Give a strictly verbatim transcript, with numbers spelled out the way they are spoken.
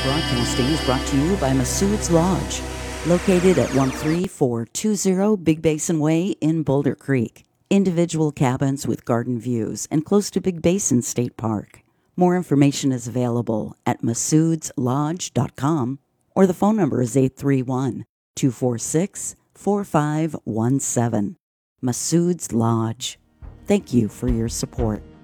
Broadcasting is brought to you by Masood's Lodge, located at one three four two zero Big Basin Way in Boulder Creek. Individual cabins with garden views and close to Big Basin State Park. More information is available at masoods lodge dot com or the phone number is eight three one, two four six, four five one seven. Masood's Lodge. Thank you for your support.